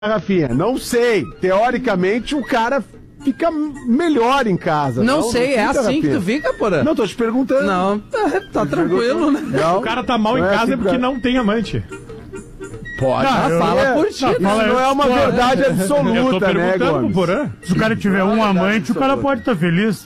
Rafinha, não sei. Teoricamente, o cara fica melhor em casa. Não sei, é assim Rafinha. Que tu fica, porra? Não, tô te perguntando. Não, tá tranquilo, né? Não, o cara tá mal em casa é porque não tem amante. Pode. Fala por ti. Não é uma verdade absoluta, né, Gomes? Se o cara tiver um amante, o cara pode estar feliz.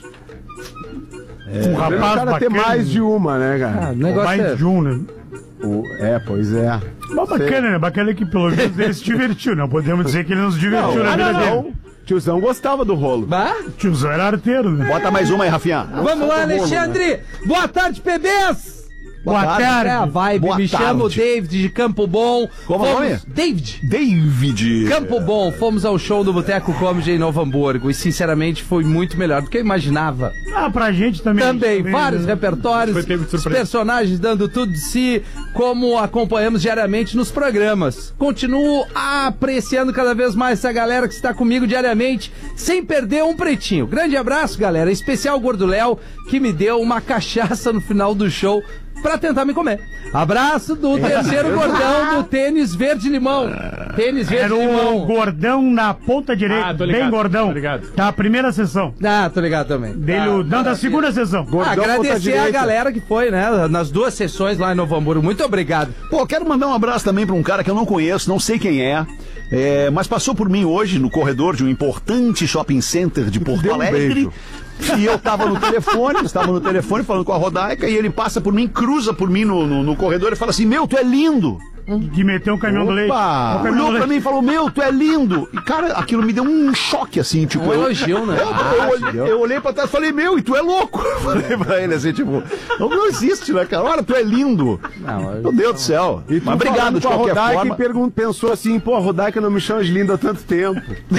Um rapaz o cara bacana, ter mais de uma, né, cara? Mais de um, né? Pois é. Mas bacana, né? Bacana que pelo menos ele se divertiu, não podemos dizer que ele nos divertiu na vida dele. Tiozão gostava do rolo. Tiozão era arteiro, né? Bota mais uma aí, Rafinha. Vamos lá, Alexandre. Né? Boa tarde, PBs. Boa tarde. É a vibe. Boa Me tarde. chamo David de Campo Bom. Como é o nome? David. Campo Bom. Fomos ao show do Boteco Comedy em Novo Hamburgo e sinceramente foi muito melhor do que eu imaginava. Pra gente também. Vários repertórios, os personagens dando tudo de si, como acompanhamos diariamente nos programas. Continuo apreciando cada vez mais essa galera que está comigo diariamente, sem perder um pretinho. Grande abraço, galera. Em especial o Gordo Léo, que me deu uma cachaça no final do show pra tentar me comer. Abraço do terceiro gordão do tênis verde-limão. Tênis verde-limão. Era o gordão na ponta direita, bem gordão. Da primeira sessão. Tô ligado também. Da segunda sessão. Agradecer a galera que foi, né, nas duas sessões lá em Novo Hamburgo. Muito obrigado. Pô, quero mandar um abraço também pra um cara que eu não conheço, não sei quem é, mas passou por mim hoje no corredor de um importante shopping center de Porto Alegre. E eu estava no telefone falando com a Rodaica, e ele passa por mim, cruza por mim no corredor e fala assim: meu, tu é lindo. Que meteu um caminhão do leite. Olhou pra mim e falou: meu, tu é lindo. E cara, aquilo me deu um choque assim, tipo. Um elogio, né? Eu olhei pra trás e falei: meu, e tu é louco. Falei pra ele assim, tipo, não existe, né, cara? Olha, tu é lindo. Meu Deus do céu. E mas obrigado de qualquer forma. E pensou assim: pô, a Rodaica não me chama de linda há tanto tempo.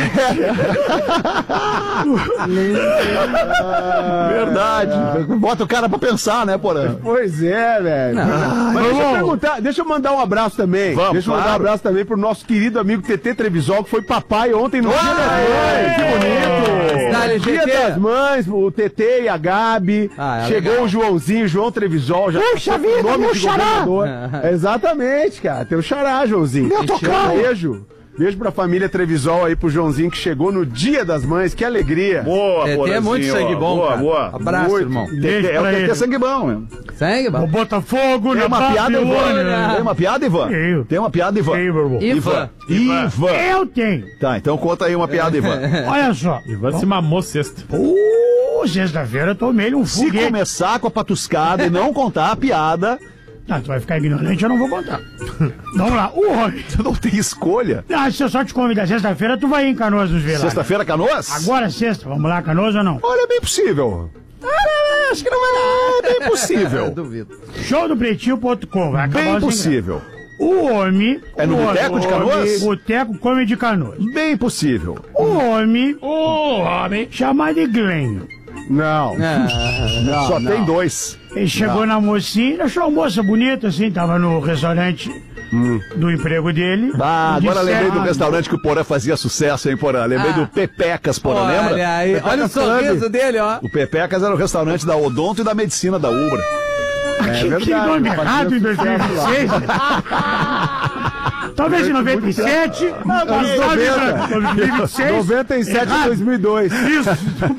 Verdade. Bota o cara pra pensar, né, Porã? Pois é, velho. Mas deixa eu mandar um abraço também. Deixa eu mandar um abraço também pro nosso querido amigo TT Trevisol, que foi papai ontem no Dia das Mães. Que bonito! Dia das Mães, o TT e a Gabi. Chegou legal. O Joãozinho, João Trevisol. Já puxa vida, meu xará! Exatamente, cara. Tem o xará, Joãozinho. Meu tocão! Beijo pra família Trevisol aí, pro Joãozinho, que chegou no Dia das Mães. Que alegria. Boa, é muito sangue bom, cara. Boa. Abraço, muito, irmão. É o TT sangue bom, meu. Sangue bom. O Botafogo, Tem uma piada, Ivan? Tem uma piada, Ivan? Tem uma piada, Ivan? Ivan. Eu tenho. Tá, então conta aí uma piada, Ivan. Olha só. Ivan se mamou sexta. Sexta-feira eu tomei um foguete. Se começar com a patuscada e não contar a piada... tu vai ficar ignorante, eu não vou contar. Vamos lá, o homem. Tu não tem escolha. Se eu só te convidar sexta-feira, tu vai ir em Canoas nos ver lá. Sexta-feira, Canoas? Agora sexta, vamos lá, Canoas ou não? Olha, é bem possível. Acho que não vai dar. É bem possível. Duvido. Showdopretinho.com, vai acabar bem possível. O homem... É no Boteco de Canoas? Boteco Comedy de Canoas. Bem possível. O homem chamado de Glenho. Não. Só tem dois. Ele chegou na mocinha, achou uma moça bonita, assim, tava no restaurante do emprego dele. Agora lembrei do restaurante que o Porã fazia sucesso, hein, Porã? Lembrei do Pepecas, Porã, lembra? Olha aí, olha o sorriso dele, ó. O Pepecas era o restaurante da Odonto e da Medicina da Ubra. Que nome errado em 2026. Talvez em 97, mas 2026. 97 e 2002. Isso,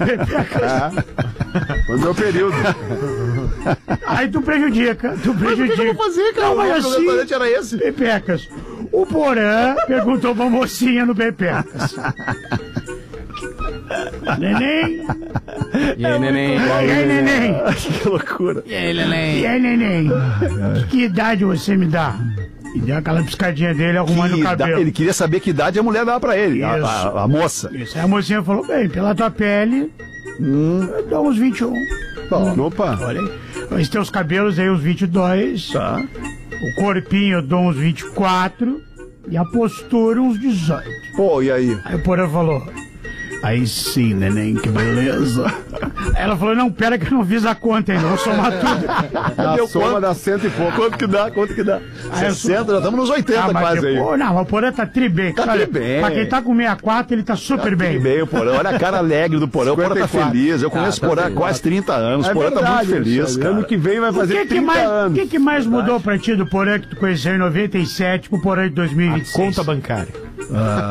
Foi o meu período. Aí tu prejudica. Mas o que eu vou fazer, cara? Não, mas o restaurante era esse? Pepecas. O Porã perguntou pra mocinha no Pepecas. Neném. E aí, neném? E aí, neném? Que loucura. E aí, neném? E aí, neném? Que idade você me dá? E deu aquela piscadinha dele arrumando o cabelo. Ele queria saber que idade a mulher dava pra ele, a moça. Isso, aí a mocinha falou: bem, pela tua pele, eu dou uns 21. Opa. Olha aí. Mas teus cabelos aí, uns 22. Tá. O corpinho eu dou uns 24. E a postura, uns 18. Pô, e aí? Aí o Porã falou: aí sim, neném, que beleza. Aí ela falou: não, pera que eu não fiz a conta ainda, vou somar tudo. A soma dá 100 e pouco. Quanto que dá? 60, já estamos nos 80 quase aí. Não, o Porã tá tri bem. Tá tri bem. Pra quem tá com 64, ele tá super bem. Bem, o Porã. Olha a cara alegre do Porã. O Porã tá feliz. Eu conheço o Porã há quase 30 anos. O Porã tá muito feliz, cara. Ano que vem vai fazer 30 anos. O que mais mudou pra ti do Porã que tu conheceu em 97 pro Porã de 2026? A conta bancária.